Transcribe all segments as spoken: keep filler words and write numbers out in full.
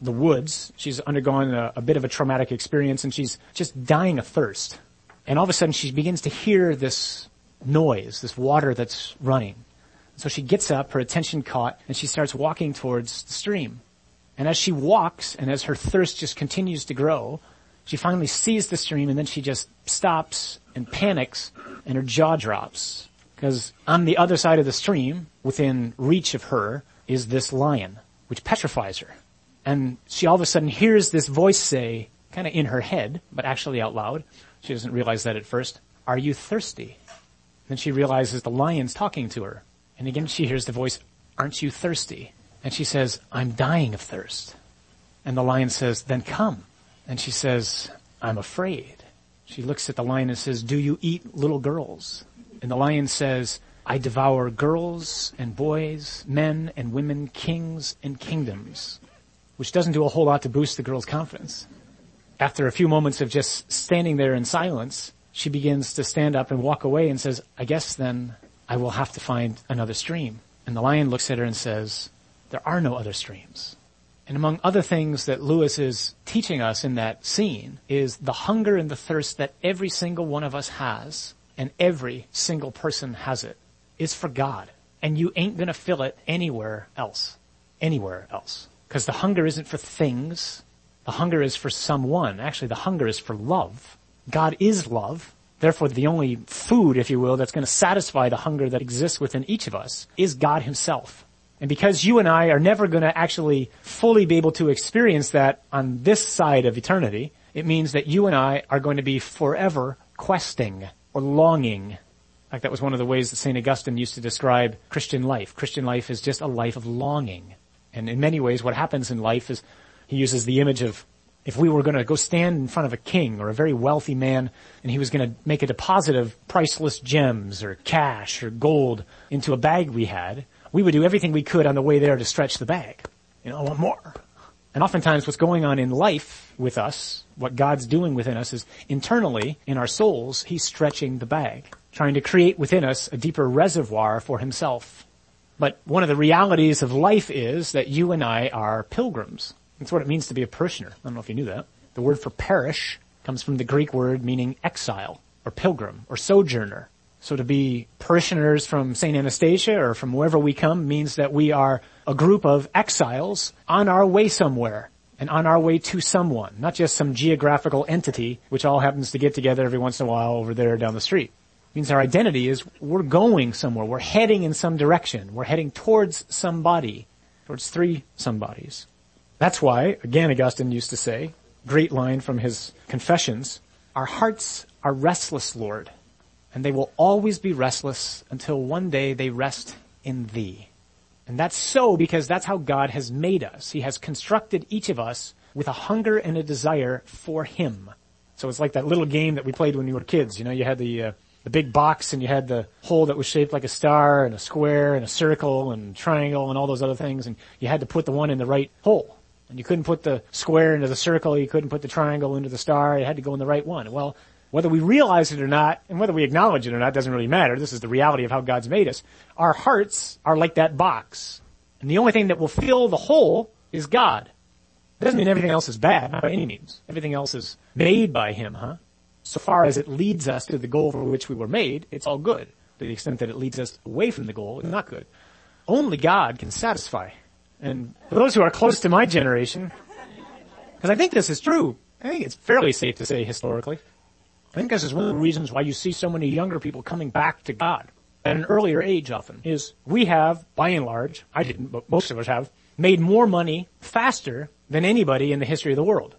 the woods. She's undergone a, a bit of a traumatic experience, and she's just dying of thirst. And all of a sudden she begins to hear this noise, this water that's running. So she gets up, her attention caught, and she starts walking towards the stream. And as she walks, and as her thirst just continues to grow, she finally sees the stream, and then she just stops and panics, and her jaw drops. Because on the other side of the stream, within reach of her, is this lion, which petrifies her. And she all of a sudden hears this voice say, kind of in her head, but actually out loud, she doesn't realize that at first, "Are you thirsty?" Then she realizes the lion's talking to her. And again she hears the voice, "Aren't you thirsty?" And she says, "I'm dying of thirst." And the lion says, "Then come." And she says, "I'm afraid." She looks at the lion and says, "Do you eat little girls?" And the lion says, "I devour girls and boys, men and women, kings and kingdoms," which doesn't do a whole lot to boost the girl's confidence. After a few moments of just standing there in silence, she begins to stand up and walk away and says, "I guess then I will have to find another stream." And the lion looks at her and says, "There are no other streams." And among other things that Lewis is teaching us in that scene is the hunger and the thirst that every single one of us has, and every single person has it, is for God. And you ain't gonna fill it anywhere else. Anywhere else. Because the hunger isn't for things. The hunger is for someone. Actually, the hunger is for love. God is love. Therefore, the only food, if you will, that's going to satisfy the hunger that exists within each of us is God himself. And because you and I are never going to actually fully be able to experience that on this side of eternity, it means that you and I are going to be forever questing or longing. Like that was one of the ways that Saint Augustine used to describe Christian life. Christian life is just a life of longing. And in many ways, what happens in life is he uses the image of if we were going to go stand in front of a king or a very wealthy man and he was going to make a deposit of priceless gems or cash or gold into a bag we had, we would do everything we could on the way there to stretch the bag. You know, I want more. And oftentimes what's going on in life with us, what God's doing within us is internally in our souls, he's stretching the bag, trying to create within us a deeper reservoir for himself. But one of the realities of life is that you and I are pilgrims. That's what it means to be a parishioner. I don't know if you knew that. The word for parish comes from the Greek word meaning exile or pilgrim or sojourner. So to be parishioners from Saint Anastasia or from wherever we come means that we are a group of exiles on our way somewhere and on our way to someone, not just some geographical entity which all happens to get together every once in a while over there down the street. It means our identity is we're going somewhere. We're heading in some direction. We're heading towards somebody, towards three somebodies. That's why, again, Augustine used to say, great line from his Confessions, "Our hearts are restless, Lord, and they will always be restless until one day they rest in thee." And that's so because that's how God has made us. He has constructed each of us with a hunger and a desire for him. So it's like that little game that we played when we were kids. You know, you had the uh, the big box and you had the hole that was shaped like a star and a square and a circle and triangle and all those other things, and you had to put the one in the right hole. And you couldn't put the square into the circle, you couldn't put the triangle into the star, it had to go in the right one. Well, whether we realize it or not, and whether we acknowledge it or not, doesn't really matter. This is the reality of how God's made us. Our hearts are like that box. And the only thing that will fill the hole is God. It doesn't mean everything else is bad, not by any means. Everything else is made by him, huh? So far as it leads us to the goal for which we were made, it's all good. To the extent that it leads us away from the goal, it's not good. Only God can satisfy. And for those who are close to my generation, because I think this is true, I think it's fairly safe to say historically, I think this is one of the reasons why you see so many younger people coming back to God at an earlier age often, is we have, by and large, I didn't, but most of us have, made more money faster than anybody in the history of the world.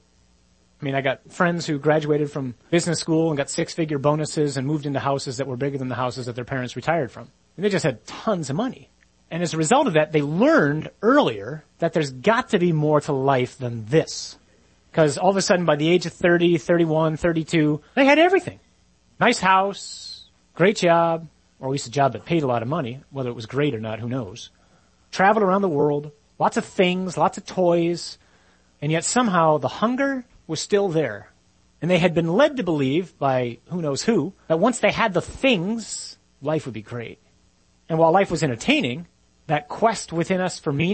I mean, I got friends who graduated from business school and got six-figure bonuses and moved into houses that were bigger than the houses that their parents retired from. And they just had tons of money. And as a result of that, they learned earlier that there's got to be more to life than this. Because all of a sudden, by the age of thirty, thirty-one, thirty-two, they had everything. Nice house, great job, or at least a job that paid a lot of money. Whether it was great or not, who knows. Traveled around the world, lots of things, lots of toys, and yet somehow the hunger was still there. And they had been led to believe by who knows who that once they had the things, life would be great. And while life was entertaining, that quest within us for meaning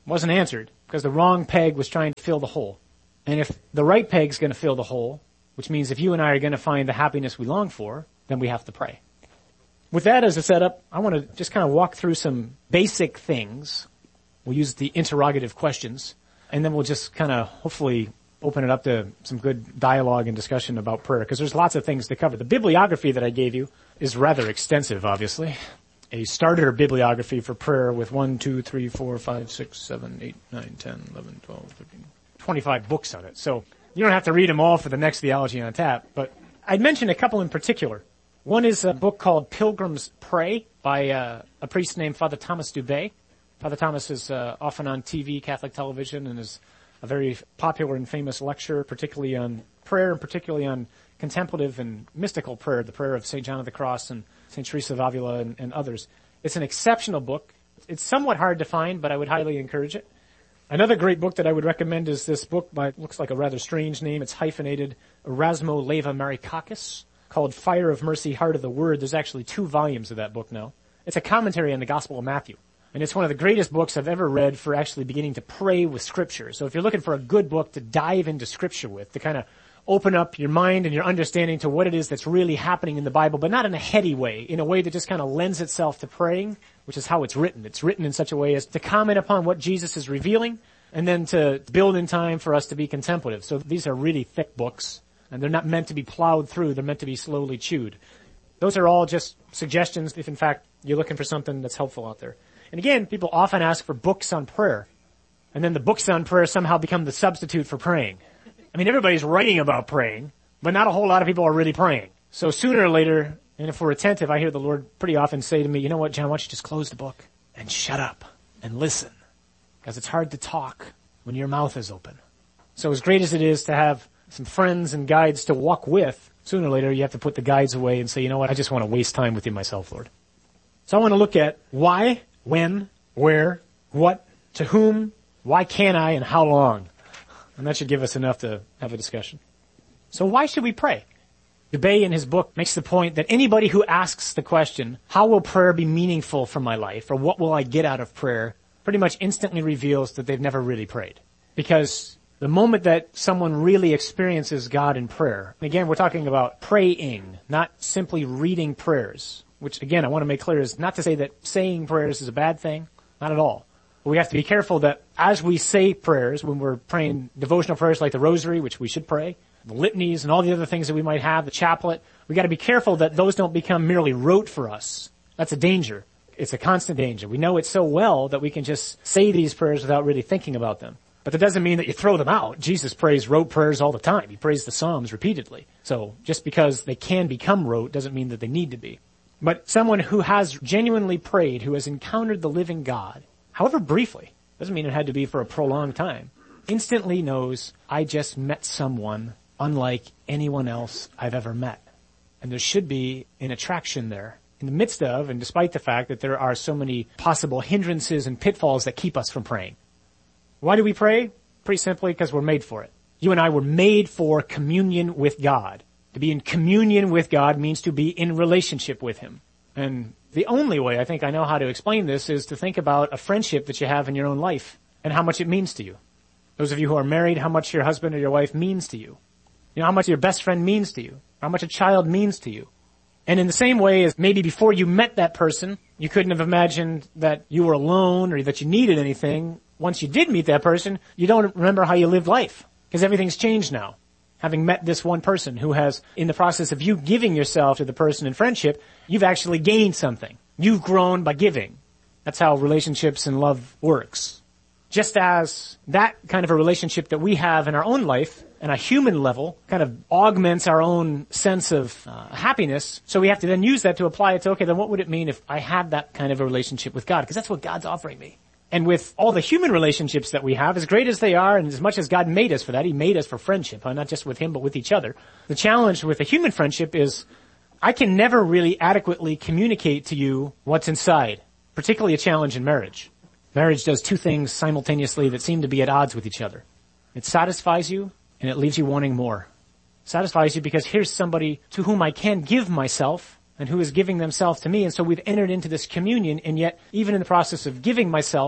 wasn't answered because the wrong peg was trying to fill the hole. And if the right peg's going to fill the hole, which means if you and I are going to find the happiness we long for, then we have to pray. With that as a setup, I want to just kind of walk through some basic things. We'll use the interrogative questions, and then we'll just kind of hopefully open it up to some good dialogue and discussion about prayer, because there's lots of things to cover. The bibliography that I gave you is rather extensive, obviously. A starter bibliography for prayer with one, two, three, four, five, six, seven, eight, nine, ten, eleven, twelve, thirteen, twenty-five books on it. So you don't have to read them all for the next Theology on Tap, but I'd mention a couple in particular. One is a book called Pilgrims Pray by uh, a priest named Father Thomas Dubé. Father Thomas is uh, often on T V, Catholic television, and is a very popular and famous lecturer, particularly on prayer and particularly on contemplative and mystical prayer, the prayer of Saint John of the Cross and Saint Teresa of Avila and, and others. It's an exceptional book. It's somewhat hard to find, but I would highly encourage it. Another great book that I would recommend is this book by, looks like a rather strange name. It's hyphenated, Erasmo Leva Marikakis, called Fire of Mercy, Heart of the Word. There's actually two volumes of that book now. It's a commentary on the Gospel of Matthew. And it's one of the greatest books I've ever read for actually beginning to pray with Scripture. So if you're looking for a good book to dive into Scripture with, to kind of open up your mind and your understanding to what it is that's really happening in the Bible, but not in a heady way, in a way that just kind of lends itself to praying, which is how it's written. It's written in such a way as to comment upon what Jesus is revealing, and then to build in time for us to be contemplative. So these are really thick books, and they're not meant to be plowed through. They're meant to be slowly chewed. Those are all just suggestions if, in fact, you're looking for something that's helpful out there. And again, people often ask for books on prayer, and then the books on prayer somehow become the substitute for praying. I mean, everybody's writing about praying, but not a whole lot of people are really praying. So sooner or later, and if we're attentive, I hear the Lord pretty often say to me, you know what, John, why don't you just close the book and shut up and listen? Because it's hard to talk when your mouth is open. So as great as it is to have some friends and guides to walk with, sooner or later you have to put the guides away and say, you know what, I just want to waste time with you myself, Lord. So I want to look at why, when, where, what, to whom, why can't I, and how long. And that should give us enough to have a discussion. So why should we pray? Dubé in his book makes the point that anybody who asks the question, how will prayer be meaningful for my life, or what will I get out of prayer, pretty much instantly reveals that they've never really prayed. Because the moment that someone really experiences God in prayer, and again, we're talking about praying, not simply reading prayers, which again, I want to make clear is not to say that saying prayers is a bad thing, not at all. But we have to be careful that as we say prayers, when we're praying devotional prayers like the rosary, which we should pray, the litanies and all the other things that we might have, the chaplet, we got to be careful that those don't become merely rote for us. That's a danger. It's a constant danger. We know it so well that we can just say these prayers without really thinking about them. But that doesn't mean that you throw them out. Jesus prays rote prayers all the time. He prays the Psalms repeatedly. So just because they can become rote doesn't mean that they need to be. But someone who has genuinely prayed, who has encountered the living God, however briefly, doesn't mean it had to be for a prolonged time, instantly knows, I just met someone unlike anyone else I've ever met. And there should be an attraction there in the midst of, and despite the fact that there are so many possible hindrances and pitfalls that keep us from praying. Why do we pray? Pretty simply because we're made for it. You and I were made for communion with God. To be in communion with God means to be in relationship with Him. And the only way I think I know how to explain this is to think about a friendship that you have in your own life and how much it means to you. Those of you who are married, how much your husband or your wife means to you. You know, how much your best friend means to you. How much a child means to you. And in the same way as maybe before you met that person, you couldn't have imagined that you were alone or that you needed anything. Once you did meet that person, you don't remember how you lived life because everything's changed now. Having met this one person who has, in the process of you giving yourself to the person in friendship, you've actually gained something. You've grown by giving. That's how relationships and love works. Just as that kind of a relationship that we have in our own life, on a human level, kind of augments our own sense of uh, happiness, so we have to then use that to apply it to, okay, then what would it mean if I had that kind of a relationship with God? Because that's what God's offering me. And with all the human relationships that we have, as great as they are, and as much as God made us for that, He made us for friendship, huh? Not just with Him, but with each other. The challenge with a human friendship is I can never really adequately communicate to you what's inside, particularly a challenge in marriage. Marriage does two things simultaneously that seem to be at odds with each other. It satisfies you, and it leaves you wanting more. It satisfies you because here's somebody to whom I can give myself, and who is giving themselves to me, and so we've entered into this communion, and yet, even in the process of giving myself,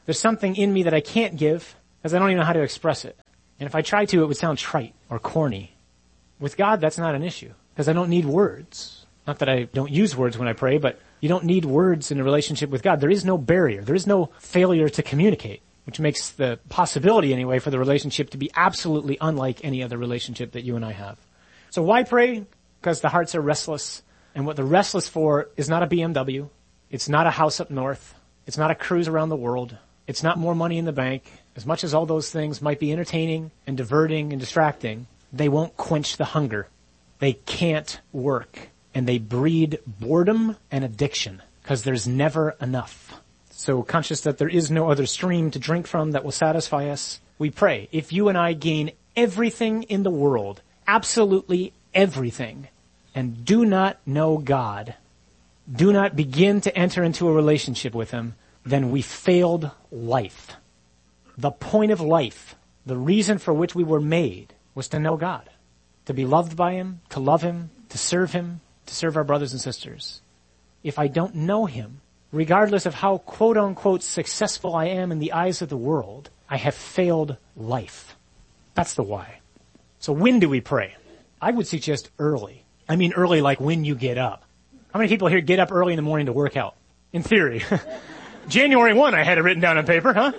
There's something in me that I can't give because I don't even know how to express it. And if I tried to, it would sound trite or corny. With God, that's not an issue because I don't need words. Not that I don't use words when I pray, but you don't need words in a relationship with God. There is no barrier. There is no failure to communicate, which makes the possibility anyway for the relationship to be absolutely unlike any other relationship that you and I have. So why pray? Because the hearts are restless. And what they're restless for is not a B M W. It's not a house up north. It's not a cruise around the world. It's not more money in the bank. As much as all those things might be entertaining and diverting and distracting, they won't quench the hunger. They can't work. And they breed boredom and addiction because there's never enough. So conscious that there is no other stream to drink from that will satisfy us, we pray, if you and I gain everything in the world, absolutely everything, and do not know God, do not begin to enter into a relationship with Him, then we failed life. The point of life, the reason for which we were made, was to know God, to be loved by Him, to love Him, to serve Him, to serve our brothers and sisters. If I don't know Him, regardless of how quote-unquote successful I am in the eyes of the world, I have failed life. That's the why. So when do we pray? I would suggest early. I mean early like when you get up. How many people here get up early in the morning to work out? In theory. January first, I had it written down on paper, huh?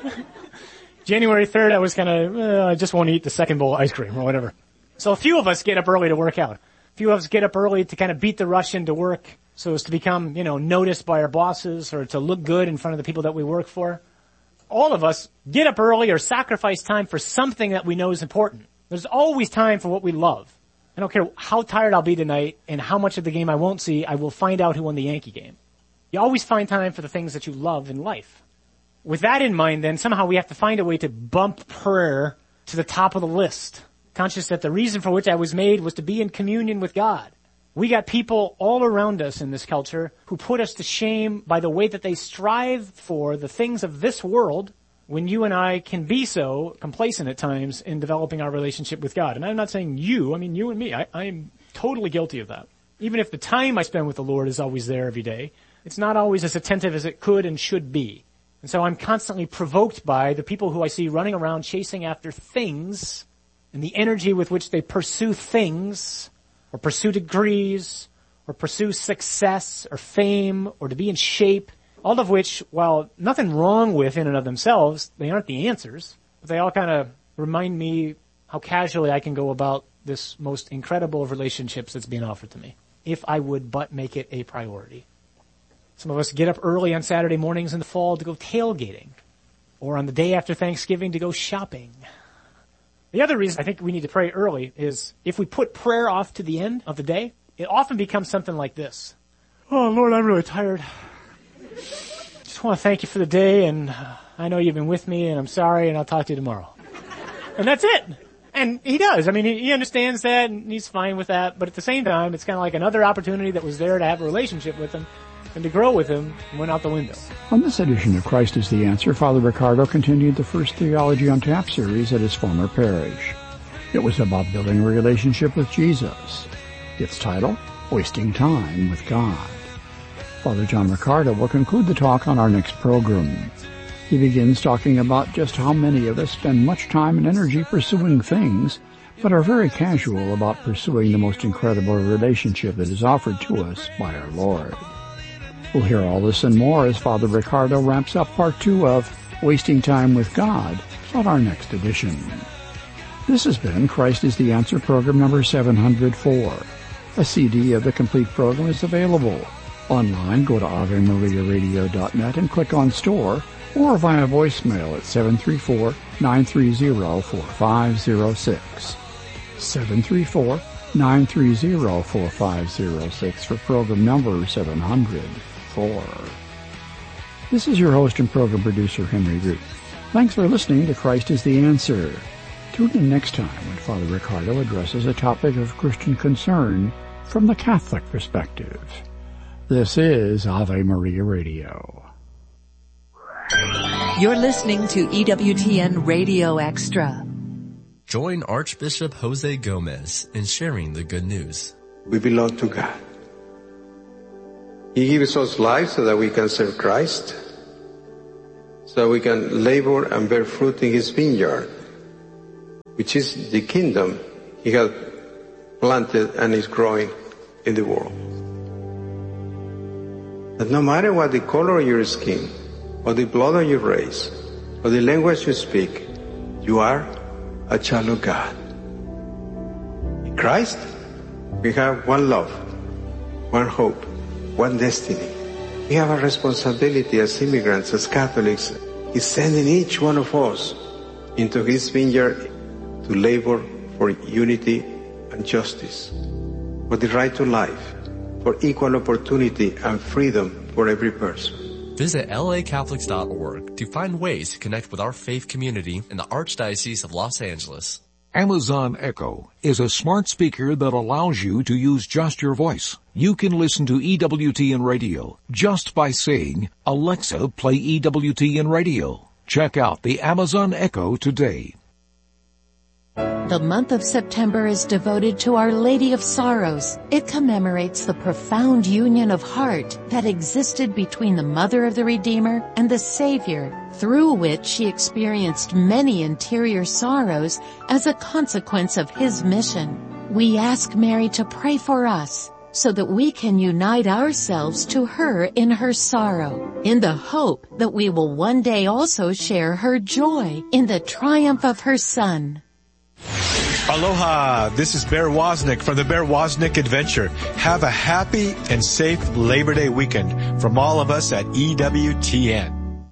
January third, I was kind of, uh, I just won't eat the second bowl of ice cream or whatever. So a few of us get up early to work out. A few of us get up early to kind of beat the rush into work so as to become, you know, noticed by our bosses or to look good in front of the people that we work for. All of us get up early or sacrifice time for something that we know is important. There's always time for what we love. I don't care how tired I'll be tonight and how much of the game I won't see, I will find out who won the Yankee game. You always find time for the things that you love in life. With that in mind, then, somehow we have to find a way to bump prayer to the top of the list. Conscious that the reason for which I was made was to be in communion with God. We got people all around us in this culture who put us to shame by the way that they strive for the things of this world when you and I can be so complacent at times in developing our relationship with God. And I'm not saying you, I mean you and me. I, I'm totally guilty of that. Even if the time I spend with the Lord is always there every day, it's not always as attentive as it could and should be. And so I'm constantly provoked by the people who I see running around chasing after things and the energy with which they pursue things, or pursue degrees, or pursue success, or fame, or to be in shape, all of which, while nothing wrong with in and of themselves, they aren't the answers. But they all kind of remind me how casually I can go about this most incredible of relationships that's being offered to me, if I would but make it a priority. Some of us get up early on Saturday mornings in the fall to go tailgating, or on the day after Thanksgiving to go shopping. The other reason I think we need to pray early is if we put prayer off to the end of the day, it often becomes something like this. Oh, Lord, I'm really tired. Just want to thank you for the day, and I know you've been with me, and I'm sorry, and I'll talk to you tomorrow. And that's it. And he does. I mean, he, he understands that, and he's fine with that. But at the same time, it's kind of like another opportunity that was there to have a relationship with him and to grow with him went out the window. On this edition of Christ is the Answer, Father Ricardo continued the first Theology on Tap series at his former parish. It was about building a relationship with Jesus. Its title, Wasting Time with God. Father John Ricardo will conclude the talk on our next program. He begins talking about just how many of us spend much time and energy pursuing things, but are very casual about pursuing the most incredible relationship that is offered to us by our Lord. We'll hear all this and more as Father Ricardo wraps up part two of Wasting Time with God on our next edition. This has been Christ is the Answer program number seven hundred four. A C D of the complete program is available. Online, go to ave maria radio dot net and click on Store, or via voicemail at seven three four, nine three zero, four five zero six. seven three four, nine three zero, four five zero six for program number seven hundred four. This is your host and program producer, Henry Root. Thanks for listening to Christ is the Answer. Tune in next time when Father Ricardo addresses a topic of Christian concern from the Catholic perspective. This is Ave Maria Radio. You're listening to E W T N Radio Extra. Join Archbishop Jose Gomez in sharing the good news. We belong to God. He gives us life so that we can serve Christ. so we can labor and bear fruit in his vineyard, which is the kingdom he has planted and is growing in the world. That no matter what the color of your skin, or the blood of your race, or the language you speak, you are a child of God. In Christ, we have one love, one hope, one destiny. We have a responsibility as immigrants, as Catholics. He's sending each one of us into his vineyard to labor for unity and justice, for the right to life, for equal opportunity and freedom for every person. Visit L A Catholics dot org to find ways to connect with our faith community in the Archdiocese of Los Angeles. Amazon Echo is a smart speaker that allows you to use just your voice. You can listen to E W T N Radio just by saying, "Alexa, play E W T N Radio." Check out the Amazon Echo today. The month of September is devoted to Our Lady of Sorrows. It commemorates the profound union of heart that existed between the Mother of the Redeemer and the Savior, through which she experienced many interior sorrows as a consequence of his mission. We ask Mary to pray for us so that we can unite ourselves to her in her sorrow, in the hope that we will one day also share her joy in the triumph of her Son. Aloha, this is Bear Wozniak from the Bear Wozniak Adventure. Have a happy and safe Labor Day weekend from all of us at E W T N.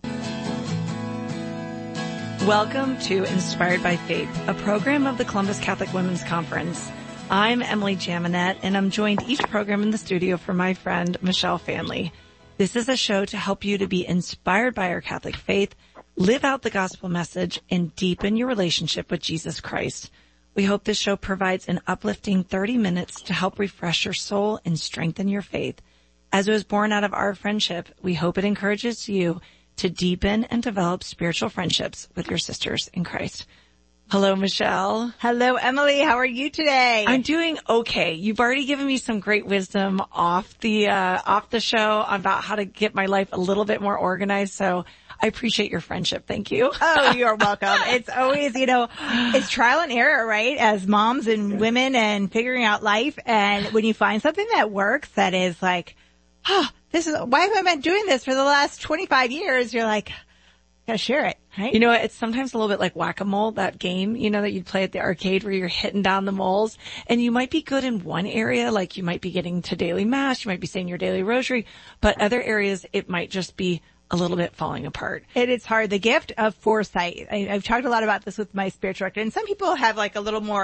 Welcome to Inspired by Faith, a program of the Columbus Catholic Women's Conference. I'm Emily Jaminet, and I'm joined each program in the studio from my friend Michelle Fanley. This is a show to help you to be inspired by our Catholic faith, live out the gospel message, and deepen your relationship with Jesus Christ. We hope this show provides an uplifting thirty minutes to help refresh your soul and strengthen your faith. As it was born out of our friendship, we hope it encourages you to deepen and develop spiritual friendships with your sisters in Christ. Hello, Michelle. Hello, Emily. How are you today? I'm doing okay. You've already given me some great wisdom off the uh off the show about how to get my life a little bit more organized, so I appreciate your friendship. Thank you. Oh, you're welcome. It's always, you know, it's trial and error, right? As moms and women and figuring out life. And when you find something that works, that is like, oh, this is, why have I been doing this for the last twenty-five years? You're like, gotta share it, right? You know, it's sometimes a little bit like whack-a-mole, that game, you know, that you'd play at the arcade where you're hitting down the moles. And you might be good in one area, like you might be getting to daily mass, you might be saying your daily rosary, but other areas it might just be a little bit falling apart. It is hard. The gift of foresight. I, I've talked a lot about this with my spiritual director, and some people have like a little more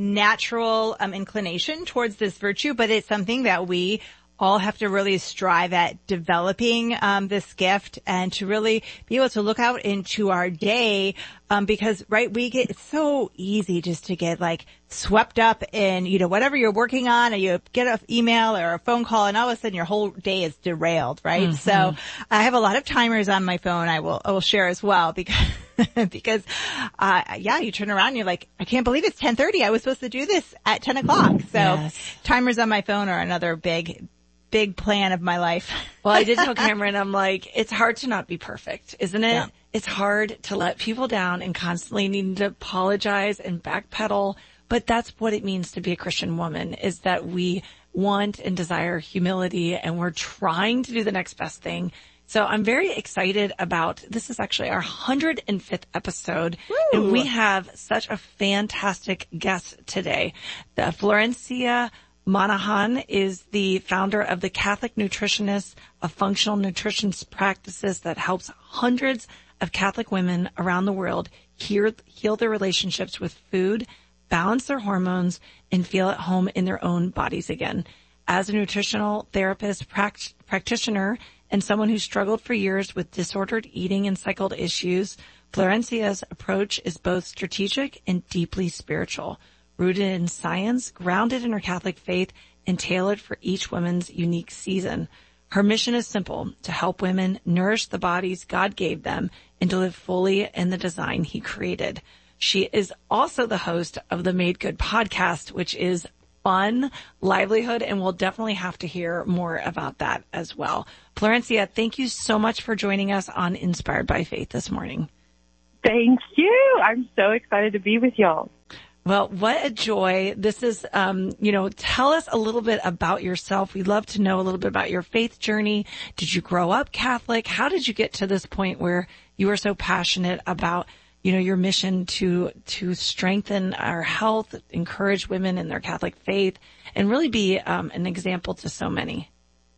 natural um, inclination towards this virtue, but it's something that we all have to really strive at developing um this gift and to really be able to look out into our day, um because right we get, it's so easy just to get like swept up in, you know, whatever you're working on, or you get an email or a phone call and all of a sudden your whole day is derailed, right? Mm-hmm. So I have a lot of timers on my phone. I will I will share as well because because uh yeah, you turn around and you're like, I can't believe it's ten thirty. I was supposed to do this at ten o'clock. So yes. Timers on my phone are another big big plan of my life. Well, I did tell Cameron, I'm like, it's hard to not be perfect, isn't it? Yeah. It's hard to let people down and constantly needing to apologize and backpedal. But that's what it means to be a Christian woman, is that we want and desire humility and we're trying to do the next best thing. So I'm very excited about, this is actually our one hundred fifth episode. Woo! And we have such a fantastic guest today. The Florencia Monahan is the founder of the Catholic Nutritionist, a functional nutrition practices that helps hundreds of Catholic women around the world heal, heal their relationships with food, balance their hormones, and feel at home in their own bodies again. As a nutritional therapist, pract- practitioner, and someone who struggled for years with disordered eating and cycle issues, Florencia's approach is both strategic and deeply spiritual, rooted in science, grounded in her Catholic faith, and tailored for each woman's unique season. Her mission is simple: to help women nourish the bodies God gave them and to live fully in the design He created. She is also the host of the Made Good podcast, which is fun livelihood, and we'll definitely have to hear more about that as well. Florencia, thank you so much for joining us on Inspired by Faith this morning. Thank you. I'm so excited to be with y'all. Well, what a joy. This is, um, you know, tell us a little bit about yourself. We'd love to know a little bit about your faith journey. Did you grow up Catholic? How did you get to this point where you are so passionate about, you know, your mission to, to strengthen our health, encourage women in their Catholic faith, and really be, um, an example to so many?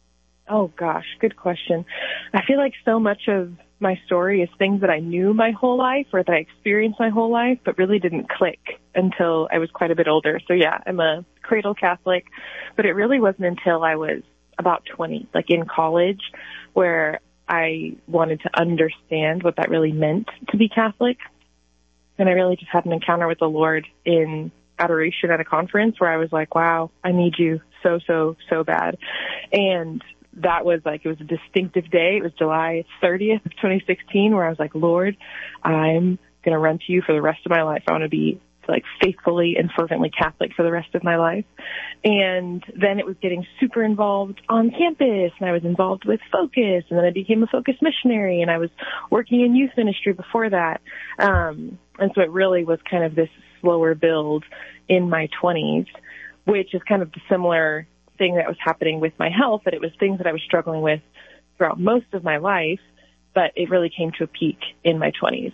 Oh gosh, good question. I feel like so much of my story is things that I knew my whole life or that I experienced my whole life, but really didn't click until I was quite a bit older. So yeah, I'm a cradle Catholic, but it really wasn't until I was about twenty, like in college, where I wanted to understand what that really meant to be Catholic. And I really just had an encounter with the Lord in adoration at a conference where I was like, wow, I need you so, so, so bad. And that was like, it was a distinctive day. It was July thirtieth of twenty sixteen where I was like, Lord, I'm going to run to you for the rest of my life. I want to be like faithfully and fervently Catholic for the rest of my life. And then it was getting super involved on campus, and I was involved with Focus, and then I became a Focus missionary, and I was working in youth ministry before that. Um, and so it really was kind of this slower build in my twenties, which is kind of the similar thing that was happening with my health, that it was things that I was struggling with throughout most of my life, but it really came to a peak in my twenties.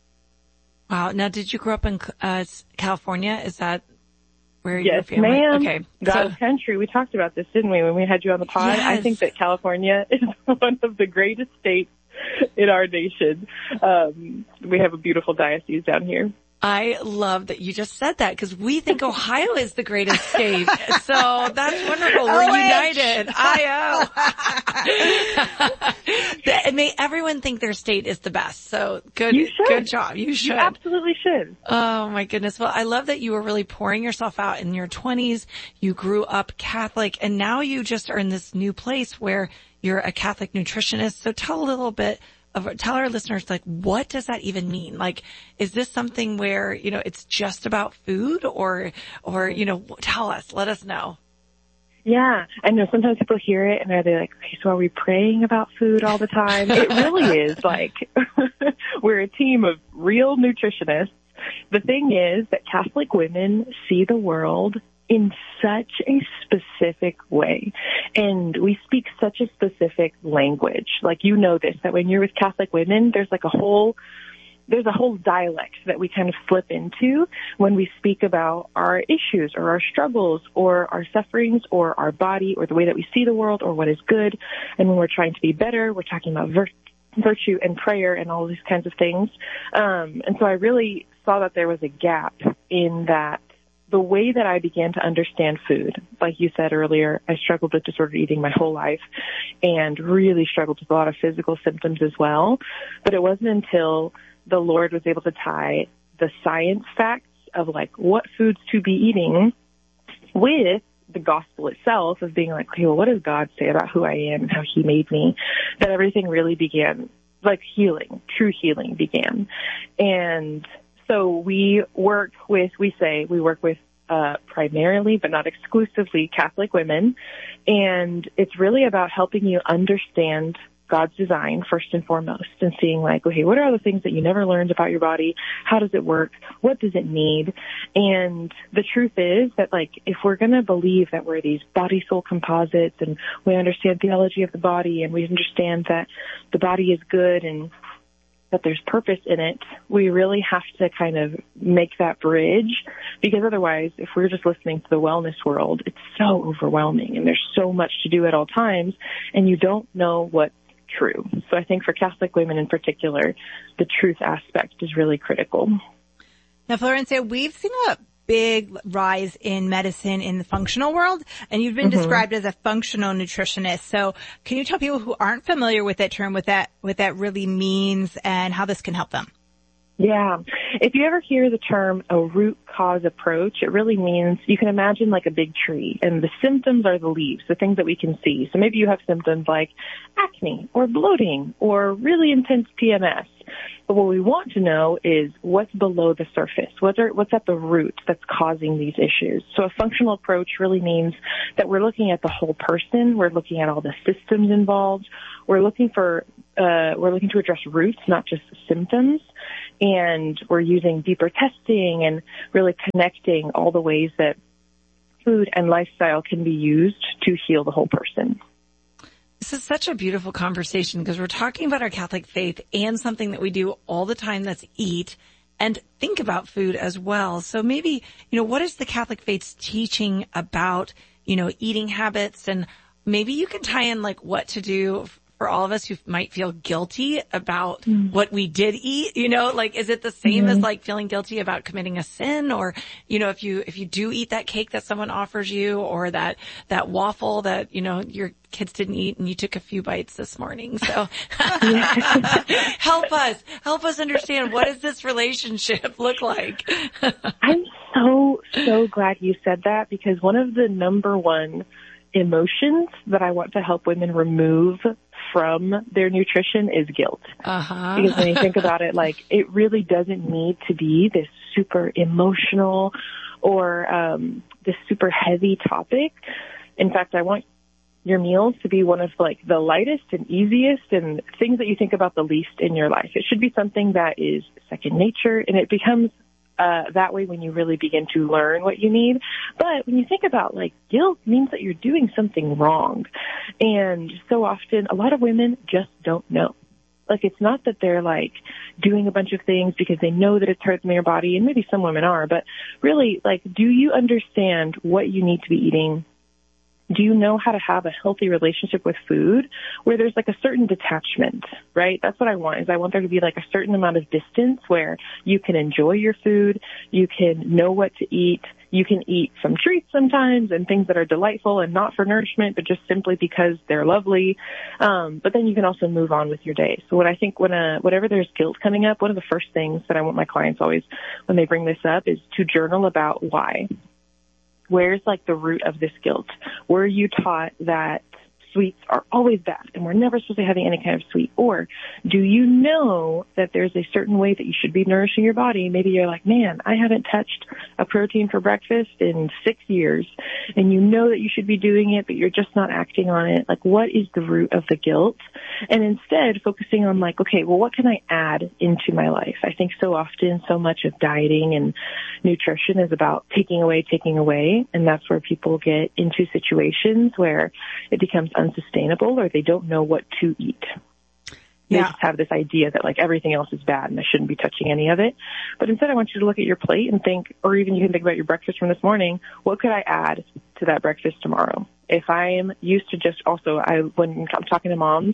Wow. Now, did you grow up in uh, California? Is that where yes, your family? Ma'am. Okay. God's so, country. We talked about this, didn't we, when we had you on the pod? Yes. I think that California is one of the greatest states in our nation. Um, we have a beautiful diocese down here. I love that you just said that, because we think Ohio is the greatest state. So that's wonderful. We're O H. united. I O. And may everyone think their state is the best. So good, You should. good job. You should. You absolutely should. Oh my goodness. Well, I love that you were really pouring yourself out in your twenties. You grew up Catholic, and now you just are in this new place where you're a Catholic nutritionist. So tell a little bit of, tell our listeners, like, what does that even mean? Like, is this something where, you know, it's just about food, or, or, you know, tell us, let us know. Yeah, I know sometimes people hear it and they're like, okay, so are we praying about food all the time? It really is like, we're a team of real nutritionists. The thing is that Catholic women see the world in such a specific way, and we speak such a specific language. Like, you know this, that when you're with Catholic women, there's like a whole there's a whole dialect that we kind of slip into when we speak about our issues or our struggles or our sufferings or our body or the way that we see the world or what is good. And when we're trying to be better, we're talking about vir- virtue and prayer and all these kinds of things. Um, and so I really saw that there was a gap in that. The way that I began to understand food, like you said earlier, I struggled with disordered eating my whole life and really struggled with a lot of physical symptoms as well. But it wasn't until the Lord was able to tie the science facts of like what foods to be eating with the gospel itself of being like, okay, well, what does God say about who I am and how he made me, that everything really began, like healing, true healing began. And so we work with, we say we work with uh, primarily, but not exclusively, Catholic women. And it's really about helping you understand God's design first and foremost, and seeing like, okay, what are all the things that you never learned about your body? How does it work? What does it need? And the truth is that like, if we're going to believe that we're these body soul composites and we understand theology of the body and we understand that the body is good and that there's purpose in it, we really have to kind of make that bridge, because otherwise, if we're just listening to the wellness world, it's so overwhelming and there's so much to do at all times and you don't know what's true. So I think for Catholic women in particular, the truth aspect is really critical. Now, Florencia, we've seen a big rise in medicine in the functional world, and you've been mm-hmm. described as a functional nutritionist. So can you tell people who aren't familiar with that term what that what that really means and how this can help them? Yeah. If you ever hear the term a root cause approach, it really means you can imagine like a big tree and the symptoms are the leaves, the things that we can see. So maybe you have symptoms like acne or bloating or really intense P M S. But what we want to know is what's below the surface. What's, are, what's at the root that's causing these issues? So a functional approach really means that we're looking at the whole person. We're looking at all the systems involved. We're looking for, uh, we're looking to address roots, not just symptoms. And we're using deeper testing and really connecting all the ways that food and lifestyle can be used to heal the whole person. This is such a beautiful conversation because we're talking about our Catholic faith and something that we do all the time, that's eat and think about food as well. So maybe, you know, what is the Catholic faith's teaching about, you know, eating habits? And maybe you can tie in like what to do for all of us who might feel guilty about mm. what we did eat, you know, like, is it the same mm-hmm. as like feeling guilty about committing a sin? Or, you know, if you, if you do eat that cake that someone offers you, or that, that waffle that, you know, your kids didn't eat and you took a few bites this morning. So help us, help us understand, what does this relationship look like? I'm so, so glad you said that, because one of the number one emotions that I want to help women remove from their nutrition is guilt. Uh-huh. Because when you think about it, like, it really doesn't need to be this super emotional or um, this super heavy topic. In fact, I want your meals to be one of like the lightest and easiest and things that you think about the least in your life. It should be something that is second nature, and it becomes Uh, that way when you really begin to learn what you need. But when you think about, like, guilt means that you're doing something wrong. And so often, a lot of women just don't know. Like, it's not that they're, like, doing a bunch of things because they know that it's hurting their body, and maybe some women are, but really, like, do you understand what you need to be eating? Do you know how to have a healthy relationship with food where there's like a certain detachment, right? That's what I want, is I want there to be like a certain amount of distance where you can enjoy your food, you can know what to eat, you can eat some treats sometimes and things that are delightful and not for nourishment, but just simply because they're lovely. Um, but then you can also move on with your day. So what I think when a, whenever there's guilt coming up, one of the first things that I want my clients always, when they bring this up, is to journal about why. Where's like the root of this guilt? Were you taught that sweets are always bad and we're never supposed to be having any kind of sweet? Or do you know that there's a certain way that you should be nourishing your body? Maybe you're like, man, I haven't touched a protein for breakfast in six years, and you know that you should be doing it, but you're just not acting on it. Like, what is the root of the guilt? And instead focusing on like, okay, well, what can I add into my life? I think so often so much of dieting and nutrition is about taking away, taking away. And that's where people get into situations where it becomes unsustainable, or they don't know what to eat. They Yeah. just have this idea that like everything else is bad and I shouldn't be touching any of it. But instead I want you to look at your plate and think, or even you can think about your breakfast from this morning, what could I add to that breakfast tomorrow? If I am used to just also, I when I'm talking to moms,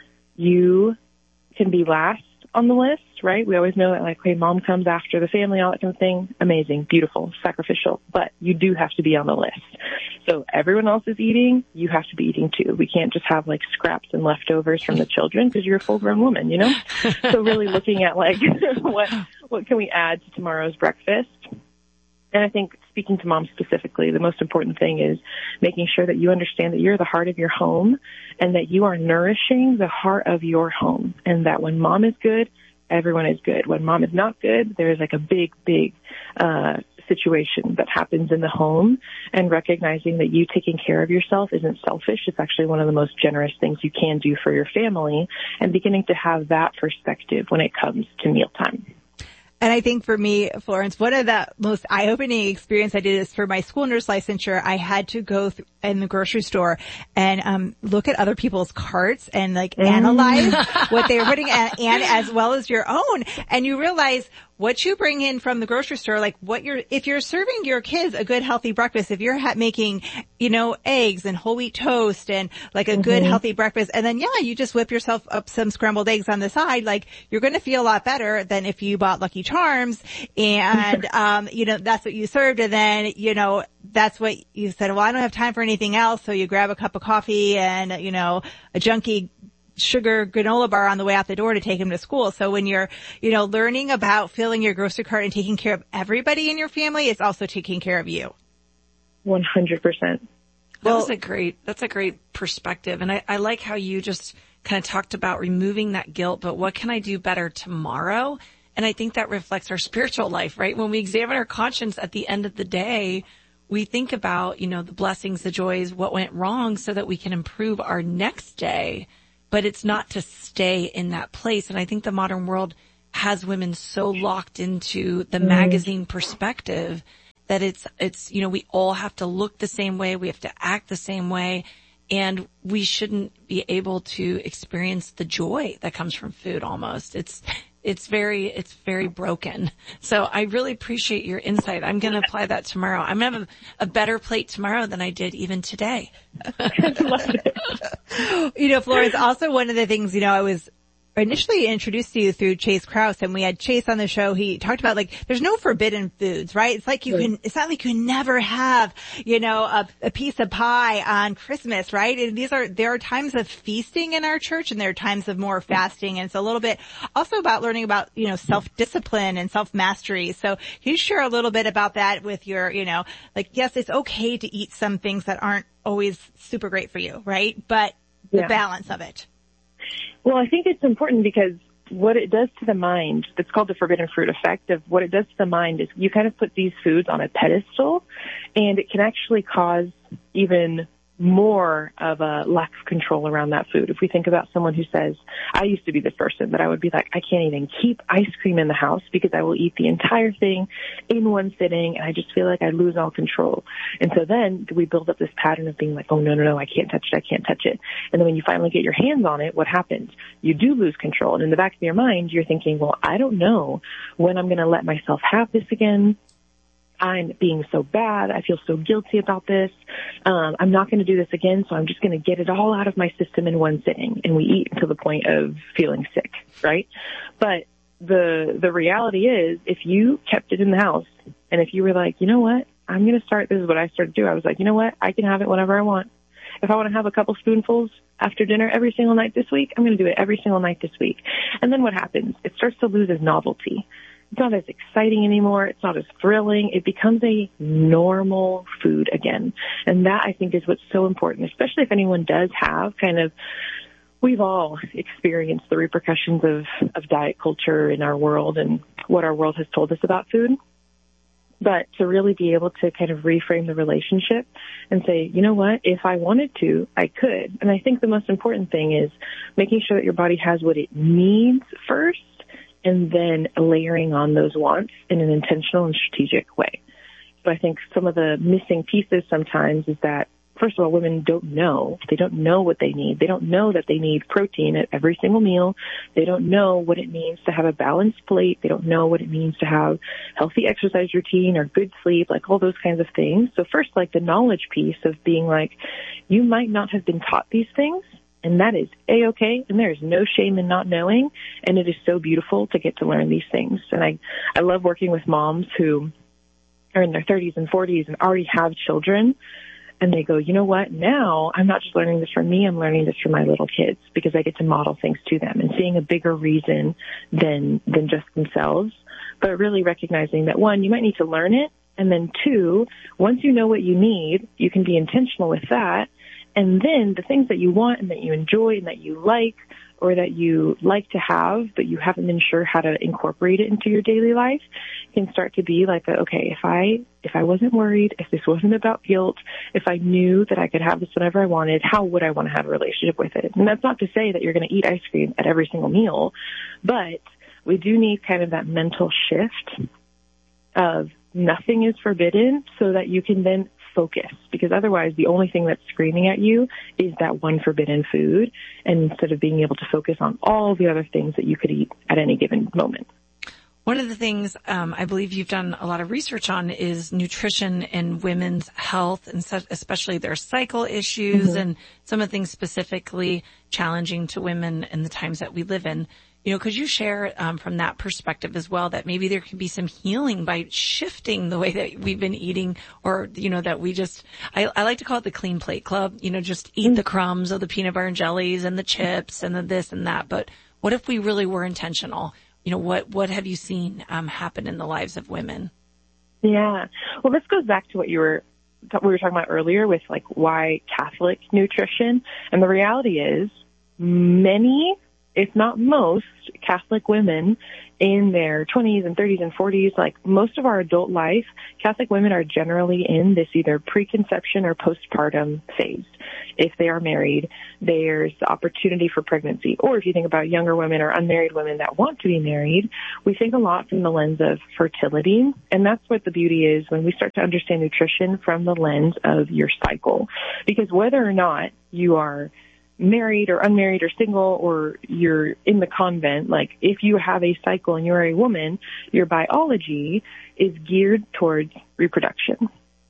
you can be last on the list, right? We always know that like, hey, mom comes after the family, all that kind of thing. Amazing, beautiful, sacrificial, but you do have to be on the list. So everyone else is eating, you have to be eating too. We can't just have like scraps and leftovers from the children because you're a full grown woman, you know? So really looking at like, what, what can we add to tomorrow's breakfast? And I think speaking to moms specifically, the most important thing is making sure that you understand that you're the heart of your home and that you are nourishing the heart of your home, and that when mom is good, everyone is good. When mom is not good, there's like a big, big, uh, situation that happens in the home, and recognizing that you taking care of yourself isn't selfish. It's actually one of the most generous things you can do for your family, and beginning to have that perspective when it comes to mealtime. And I think for me, Florence, one of the most eye-opening experience I did is for my school nurse licensure. I had to go th- in the grocery store and um look at other people's carts and like mm. analyze what they were putting in, and as well as your own. And you realize what you bring in from the grocery store, like what you're, if you're serving your kids a good healthy breakfast, if you're ha- making, you know, eggs and whole wheat toast and like a mm-hmm. good healthy breakfast, and then yeah, you just whip yourself up some scrambled eggs on the side, like you're going to feel a lot better than if you bought Lucky Charms and, um, you know, that's what you served. And then, you know, that's what you said, well, I don't have time for anything else. So you grab a cup of coffee and, you know, a junky sugar granola bar on the way out the door to take him to school. So when you're, you know, learning about filling your grocery cart and taking care of everybody in your family, it's also taking care of you. one hundred percent. That was a great, that's a great perspective. And I, I like how you just kind of talked about removing that guilt, but what can I do better tomorrow? And I think that reflects our spiritual life, right? When we examine our conscience at the end of the day, we think about, you know, the blessings, the joys, what went wrong so that we can improve our next day. But it's not to stay in that place. And I think the modern world has women so locked into the mm. magazine perspective that it's, it's, you know, we all have to look the same way. We have to act the same way. And we shouldn't be able to experience the joy that comes from food almost. It's, it's very, it's very broken. So I really appreciate your insight. I'm going to apply that tomorrow. I'm going to have a, a better plate tomorrow than I did even today. You know, Florence, also one of the things, you know, I was initially introduced to you through Chase Krause, and we had Chase on the show. He talked about, like, there's no forbidden foods, right? It's like you can, it's not like you can never have, you know, a, a piece of pie on Christmas, right? And these are, there are times of feasting in our church, and there are times of more fasting. And it's a little bit also about learning about, you know, self-discipline and self-mastery. So can you share a little bit about that with your, you know, like, yes, it's okay to eat some things that aren't always super great for you, right? But the yeah. balance of it. Well, I think it's important because what it does to the mind, that's called the forbidden fruit effect, of what it does to the mind is you kind of put these foods on a pedestal, and it can actually cause even more of a lack of control around that food. If we think about someone who says, I used to be this person that I would be like, I can't even keep ice cream in the house because I will eat the entire thing in one sitting, and I just feel like I lose all control. And so then we build up this pattern of being like, oh, no, no, no, I can't touch it, I can't touch it. And then when you finally get your hands on it, what happens? You do lose control. And in the back of your mind, you're thinking, well, I don't know when I'm going to let myself have this again. I'm being so bad. I feel so guilty about this. Um, I'm not going to do this again, so I'm just going to get it all out of my system in one sitting. And we eat until the point of feeling sick, right? But the the reality is, if you kept it in the house, and if you were like, you know what, I'm going to start, this is what I started to do. I was like, you know what, I can have it whenever I want. If I want to have a couple spoonfuls after dinner every single night this week, I'm going to do it every single night this week. And then what happens? It starts to lose its novelty. It's not as exciting anymore. It's not as thrilling. It becomes a normal food again. And that, I think, is what's so important, especially if anyone does have kind of, we've all experienced the repercussions of, of diet culture in our world and what our world has told us about food. But to really be able to kind of reframe the relationship and say, you know what, if I wanted to, I could. And I think the most important thing is making sure that your body has what it needs first, and then layering on those wants in an intentional and strategic way. So I think some of the missing pieces sometimes is that, first of all, women don't know. They don't know what they need. They don't know that they need protein at every single meal. They don't know what it means to have a balanced plate. They don't know what it means to have healthy exercise routine or good sleep, like all those kinds of things. So first, like the knowledge piece of being like, you might not have been taught these things, and that is A-okay, and there is no shame in not knowing, and it is so beautiful to get to learn these things. And I, I love working with moms who are in their thirties and forties and already have children, and they go, you know what, now I'm not just learning this from me, I'm learning this from my little kids, because I get to model things to them and seeing a bigger reason than, than just themselves, but really recognizing that, one, you might need to learn it, and then two, once you know what you need, you can be intentional with that. And then the things that you want and that you enjoy and that you like, or that you like to have, but you haven't been sure how to incorporate it into your daily life, can start to be like, a, okay, if I, if I wasn't worried, if this wasn't about guilt, if I knew that I could have this whenever I wanted, how would I want to have a relationship with it? And that's not to say that you're going to eat ice cream at every single meal, but we do need kind of that mental shift of nothing is forbidden so that you can then focus, because otherwise the only thing that's screaming at you is that one forbidden food, and instead of being able to focus on all the other things that you could eat at any given moment. One of the things um, I believe you've done a lot of research on is nutrition and women's health, and so, especially their cycle issues mm-hmm. and some of the things specifically challenging to women in the times that we live in. You know, could you share um, from that perspective as well that maybe there can be some healing by shifting the way that we've been eating, or, you know, that we just, I, I like to call it the clean plate club, you know, just eat mm-hmm. the crumbs of the peanut butter and jellies and the chips and the this and that. But what if we really were intentional? You know, what, what have you seen um, happen in the lives of women? Yeah. Well, this goes back to what you were, we were talking about earlier with like why Catholic nutrition. And the reality is, many, if not most, Catholic women in their twenties and thirties and forties, like most of our adult life, Catholic women are generally in this either preconception or postpartum phase. If they are married, there's the opportunity for pregnancy. Or if you think about younger women or unmarried women that want to be married, we think a lot from the lens of fertility. And that's what the beauty is when we start to understand nutrition from the lens of your cycle. Because whether or not you are married or unmarried or single or you're in the convent, like if you have a cycle and you're a woman, your biology is geared towards reproduction.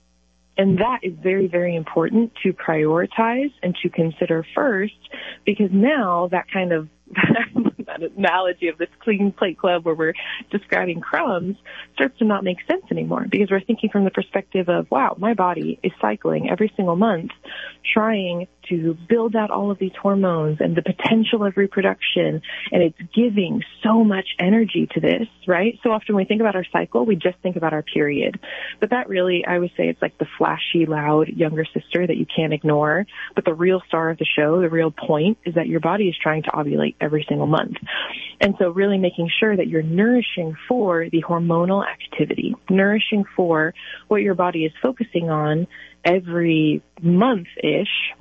And that is very, very important to prioritize and to consider first, because now that kind of that analogy of this clean plate club where we're describing crumbs starts to not make sense anymore, because we're thinking from the perspective of, wow, my body is cycling every single month, trying to build out all of these hormones and the potential of reproduction, and it's giving so much energy to this, right? So often when we think about our cycle, we just think about our period. But that really, I would say it's like the flashy, loud younger sister that you can't ignore. But the real star of the show, the real point, is that your body is trying to ovulate every single month. And so really making sure that you're nourishing for the hormonal activity, nourishing for what your body is focusing on every month-ish,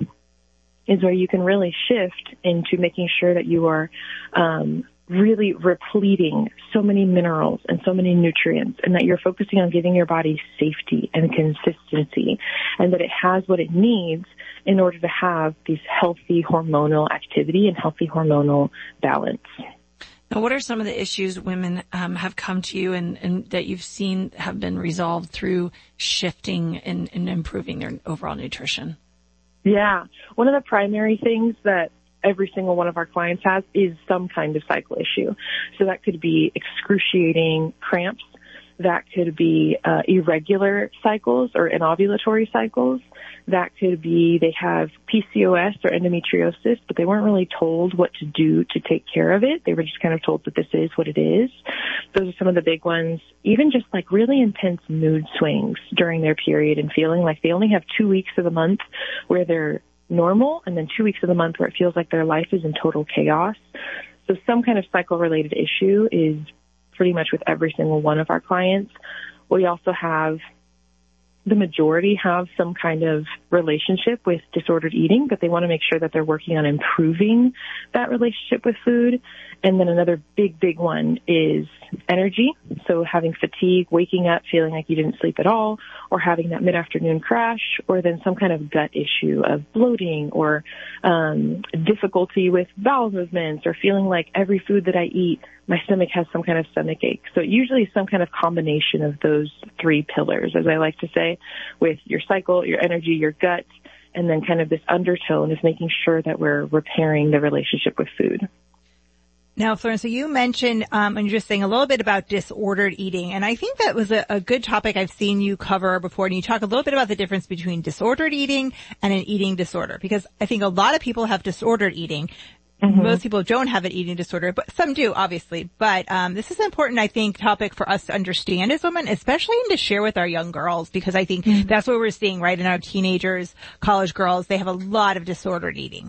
is where you can really shift into making sure that you are um, really repleting so many minerals and so many nutrients, and that you're focusing on giving your body safety and consistency, and that it has what it needs in order to have these healthy hormonal activity and healthy hormonal balance. Now, what are some of the issues women um, have come to you and, and that you've seen have been resolved through shifting and, and improving their overall nutrition? Yeah. One of the primary things that every single one of our clients has is some kind of cycle issue. So that could be excruciating cramps. That could be uh, irregular cycles or anovulatory cycles. That could be they have P C O S or endometriosis, but they weren't really told what to do to take care of it. They were just kind of told that this is what it is. Those are some of the big ones. Even just like really intense mood swings during their period and feeling like they only have two weeks of the month where they're normal, and then two weeks of the month where it feels like their life is in total chaos. So some kind of cycle-related issue is pretty much with every single one of our clients. We also have, the majority have some kind of relationship with disordered eating, but they want to make sure that they're working on improving that relationship with food. And then another big, big one is energy. So having fatigue, waking up, feeling like you didn't sleep at all, or having that mid-afternoon crash, or then some kind of gut issue of bloating or um, difficulty with bowel movements, or feeling like every food that I eat, my stomach has some kind of stomach ache. So usually some kind of combination of those three pillars, as I like to say, with your cycle, your energy, your gut, and then kind of this undertone is making sure that we're repairing the relationship with food. Now, Florence, so you mentioned, um, and you're just saying a little bit about disordered eating, and I think that was a, a good topic I've seen you cover before, and you talk a little bit about the difference between disordered eating and an eating disorder, because I think a lot of people have disordered eating. Mm-hmm. Most people don't have an eating disorder, but some do, obviously. But um, this is an important, I think, topic for us to understand as women, especially and to share with our young girls, because I think mm-hmm. that's what we're seeing, right, in our teenagers, college girls. They have a lot of disordered eating.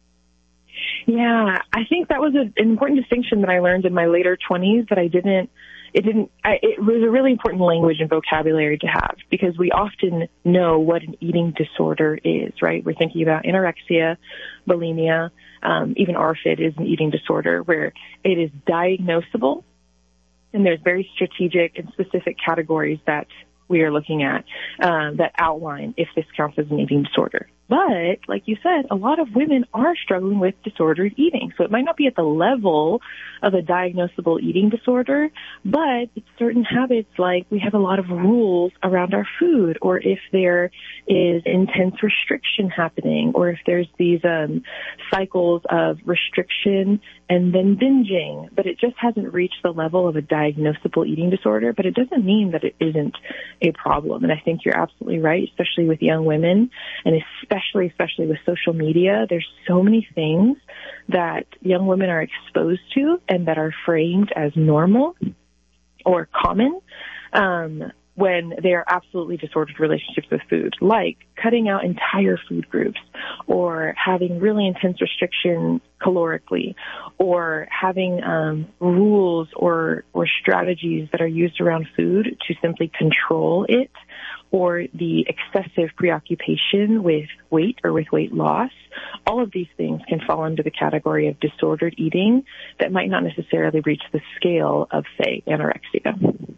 Yeah, I think that was a, an important distinction that I learned in my later twenties that I didn't, it didn't, I, it was a really important language and vocabulary to have, because we often know what an eating disorder is, right? We're thinking about anorexia, bulimia, um, even A R F I D is an eating disorder where it is diagnosable, and there's very strategic and specific categories that we are looking at uh, that outline if this counts as an eating disorder. But, like you said, a lot of women are struggling with disordered eating. So it might not be at the level of a diagnosable eating disorder, but it's certain habits, like we have a lot of rules around our food, or if there is intense restriction happening, or if there's these um, cycles of restriction and then binging, but it just hasn't reached the level of a diagnosable eating disorder. But it doesn't mean that it isn't a problem. And I think you're absolutely right, especially with young women, and especially Especially, especially with social media. There's so many things that young women are exposed to and that are framed as normal or common, um, when they are absolutely disordered relationships with food, like cutting out entire food groups or having really intense restrictions calorically or having um, rules or, or strategies that are used around food to simply control it, or the excessive preoccupation with weight or with weight loss. All of these things can fall under the category of disordered eating that might not necessarily reach the scale of, say, anorexia.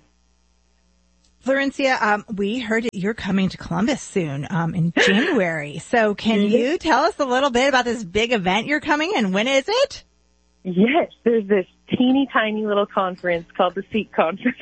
Florencia, um, we heard that you're coming to Columbus soon, um, in January. So can you tell us a little bit about this big event you're coming and when is it? Yes, there's this teeny tiny little conference called the SEEK Conference.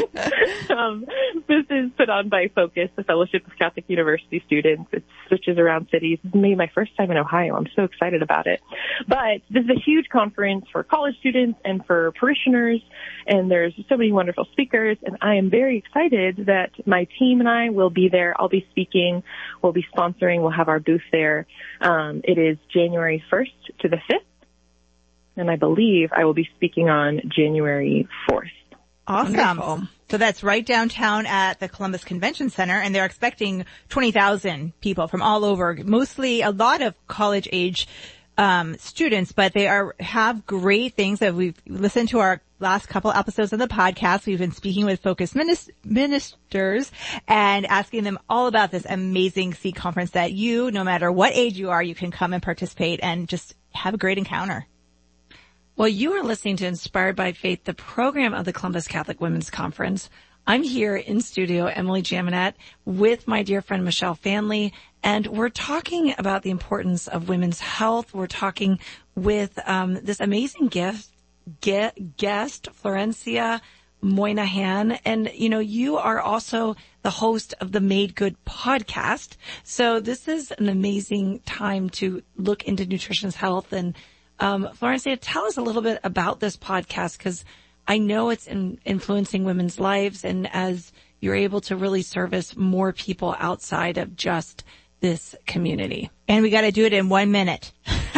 um, this is put on by Focus, the Fellowship of Catholic University Students. It switches around cities. This is maybe my first time in Ohio. I'm so excited about it. But this is a huge conference for college students and for parishioners, and there's so many wonderful speakers, and I am very excited that my team and I will be there. I'll be speaking. We'll be sponsoring. We'll have our booth there. Um, it is January first to the fifth. And I believe I will be speaking on January fourth. Awesome. Wonderful. So that's right downtown at the Columbus Convention Center, and they're expecting twenty thousand people from all over, mostly a lot of college age um students, but they are have great things that we've listened to our last couple episodes of the podcast. We've been speaking with Focus minis- ministers and asking them all about this amazing SEEK conference that you, no matter what age you are, you can come and participate and just have a great encounter. Well, you are listening to Inspired by Faith, the program of the Columbus Catholic Women's Conference. I'm here in studio, Emily Jaminet, with my dear friend Michelle Fanley, and we're talking about the importance of women's health. We're talking with um, this amazing gift, ge- guest, Florencia Moynihan, and, you know, you are also the host of the Made Good podcast. So this is an amazing time to look into nutrition's health. And Um, Florencia, tell us a little bit about this podcast, because I know it's in, influencing women's lives, and as you're able to really service more people outside of just this community. And we got to do it in one minute.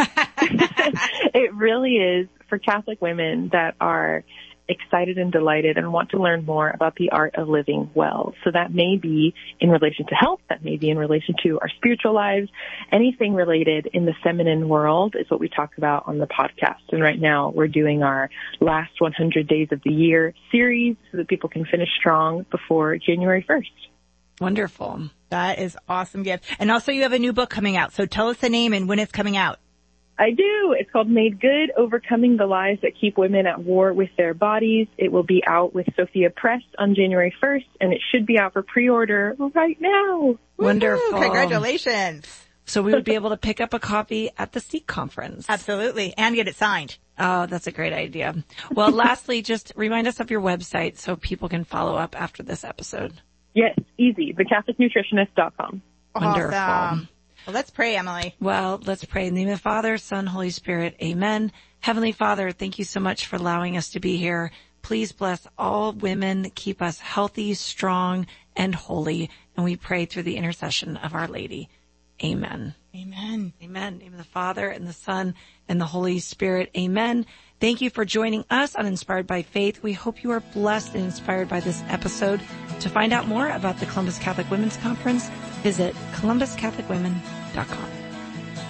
It really is for Catholic women that are excited and delighted and want to learn more about the art of living well. So that may be in relation to health, that may be in relation to our spiritual lives, anything related in the feminine world is what we talk about on the podcast. And right now we're doing our last one hundred days of the year series so that people can finish strong before January first. Wonderful. That is awesome, gift. And also you have a new book coming out. So tell us the name and when it's coming out. I do. It's called Made Good, Overcoming the Lies That Keep Women at War with Their Bodies. It will be out with Sophia Press on January first, and it should be out for pre-order right now. Wonderful. Woo-hoo, congratulations. So we would be able to pick up a copy at the SEEK conference. Absolutely. And get it signed. Oh, that's a great idea. Well, lastly, just remind us of your website so people can follow up after this episode. Yes, easy. the catholic nutritionist dot com. Wonderful. Awesome. Well, let's pray, Emily. Well, let's pray. In the name of the Father, Son, Holy Spirit. Amen. Heavenly Father, thank you so much for allowing us to be here. Please bless all women, keep us healthy, strong, and holy. And we pray through the intercession of Our Lady. Amen. Amen. Amen. In the name of the Father, and the Son, and the Holy Spirit. Amen. Thank you for joining us on Inspired by Faith. We hope you are blessed and inspired by this episode. To find out more about the Columbus Catholic Women's Conference, visit columbus catholic women dot com.